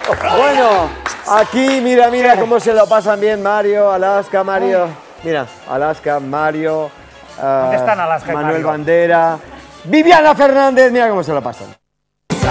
Bueno, aquí mira cómo se lo pasan bien Mario, Alaska, Mario. Mira, Alaska, Mario. ¿Dónde están Alaska y Manuel Mario? Bandera. Viviana Fernández, mira cómo se lo pasan.